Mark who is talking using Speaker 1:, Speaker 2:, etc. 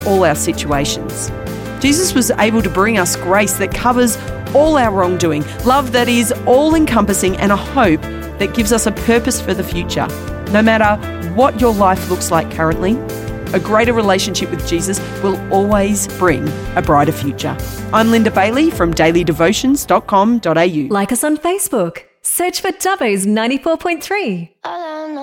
Speaker 1: all our situations. Jesus was able to bring us grace that covers all our wrongdoing, love that is all-encompassing, and a hope that gives us a purpose for the future. No matter what your life looks like currently, a greater relationship with Jesus will always bring a brighter future. I'm Linda Bailey from dailydevotions.com.au.
Speaker 2: Like us on Facebook. Search for Dubbo's 94.3.